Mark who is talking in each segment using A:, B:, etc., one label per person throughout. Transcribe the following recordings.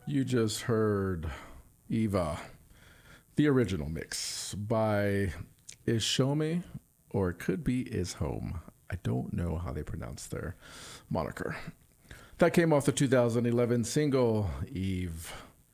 A: You just heard Eva, the original mix by Ishomi, or it could be Is Home. I don't know how they pronounce their moniker. That came off the 2011 single Eve.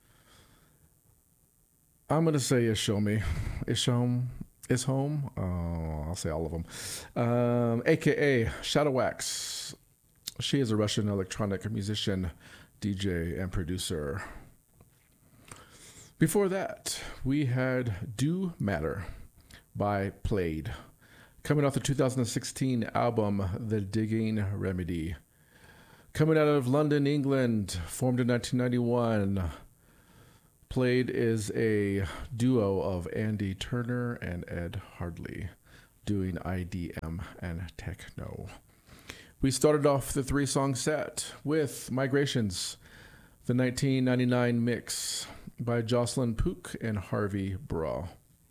A: I'm gonna say Ishomi, Ishome, Is Home. Oh, I'll say all of them. AKA Shadow Wax. She is a Russian electronic musician, DJ, and producer. Before that, we had Do Matter by Played, coming off the 2016 album The Digging Remedy. Coming out of London, England, formed in 1991. Played is a duo of Andy Turner and Ed Hardley, doing IDM and techno. We started off the 3-song set with Migrations, the 1999 mix by Jocelyn Pook and Harvey Braw.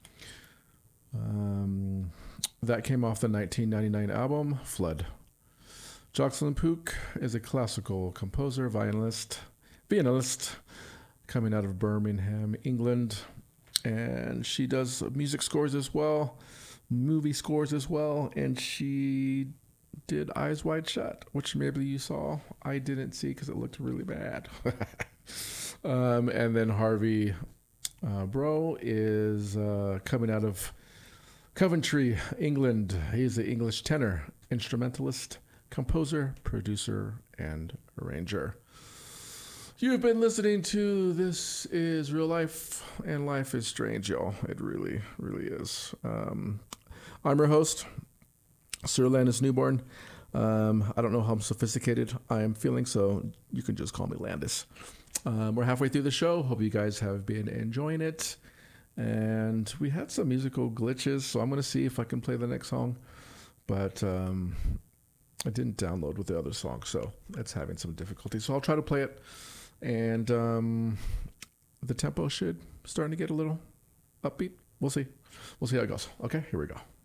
A: That came off the 1999 album Flood. Jocelyn Pook is a classical composer, violinist, coming out of Birmingham, England, and she does music scores as well, movie scores as well, and she did Eyes Wide Shut, which maybe you saw. I didn't see because it looked really bad. And then Harvey Bro is coming out of Coventry, England. He's an English tenor, instrumentalist, composer, producer, and arranger. You've been listening to This Is Real Life, and Life is Strange, y'all. It really, really is. I'm your host, Sir Landis Newborn. I don't know how sophisticated I am feeling, so you can just call me Landis. We're halfway through the show. Hope you guys have been enjoying it. And we had some musical glitches, so I'm going to see if I can play the next song. But I didn't download with the other song, so it's having some difficulty. So I'll try to play it. And the tempo should starting to get a little upbeat. We'll see. We'll see how it goes. Okay, here we go.